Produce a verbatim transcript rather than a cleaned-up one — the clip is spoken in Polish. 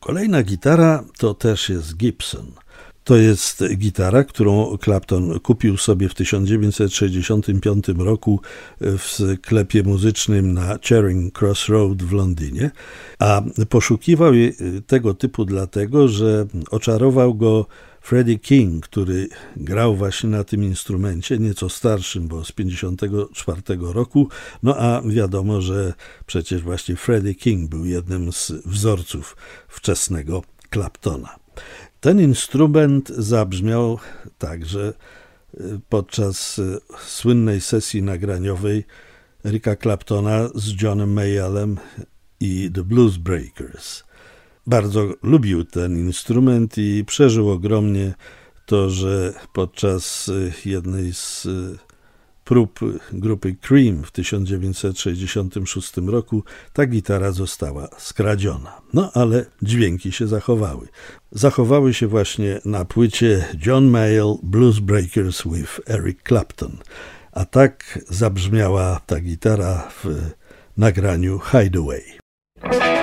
Kolejna gitara to też jest Gibson. To jest gitara, którą Clapton kupił sobie w tysiąc dziewięćset sześćdziesiątym piątym roku w sklepie muzycznym na Charing Cross Road w Londynie, a poszukiwał tego typu dlatego, że oczarował go Freddie King, który grał właśnie na tym instrumencie, nieco starszym, bo z pięćdziesiątego czwartego roku, no a wiadomo, że przecież właśnie Freddie King był jednym z wzorców wczesnego Claptona. Ten instrument zabrzmiał także podczas słynnej sesji nagraniowej Erika Claptona z Johnem Mayallem i The Blues Breakers. Bardzo lubił ten instrument i przeżył ogromnie to, że podczas jednej z prób grupy Cream w tysiąc dziewięćset sześćdziesiątym szóstym roku ta gitara została skradziona. No ale dźwięki się zachowały. Zachowały się właśnie na płycie John Mayall Blues Breakers with Eric Clapton. A tak zabrzmiała ta gitara w nagraniu Hideaway.